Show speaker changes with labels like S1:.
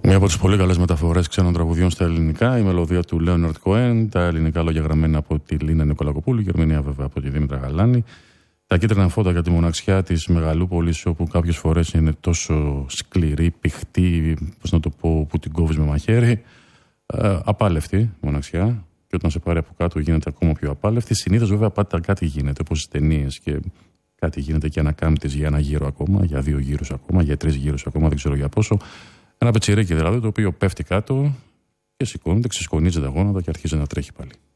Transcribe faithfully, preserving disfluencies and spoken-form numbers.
S1: Μια από τις πολύ καλές μεταφορές ξένων τραγουδιών στα ελληνικά, η μελωδία του Λέοναρντ Κοέν, τα ελληνικά λόγια γραμμένα από τη Λίνα Νικολακοπούλου, η ερμηνεία βέβαια από τη Δήμητρα Γαλάνη, τα κίτρινα φώτα για τη μοναξιά της Μεγαλούπολης, όπου κάποιες φορές είναι τόσο σκληρή, πηχτή, πώς να το πω, που την κόβεις με μαχαίρι. Ε, απάλευτη μοναξιά, και όταν σε πάρει από κάτω γίνεται ακόμα πιο απάλευτη. Συνήθως βέβαια πάντα κάτι γίνεται, όπως στις ταινίες, και κάτι γίνεται και ανακάμπτεις για ένα γύρο ακόμα, για δύο γύρους ακόμα, για τρεις γύρους ακόμα, δεν ξέρω για πόσο. Ένα πετσιρίκι δηλαδή, το οποίο πέφτει κάτω και σηκώνεται, ξεσκονίζει τα γόνατα και αρχίζει να τρέχει πάλι.